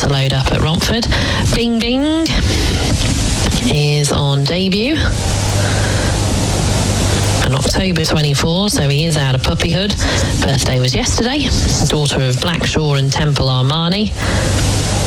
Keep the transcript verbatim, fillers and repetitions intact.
to load up at Romford. Bing Bing is on debut. And October twenty-four, so he is out of puppyhood. Birthday was yesterday. Daughter of Blackshaw and Temple Armani.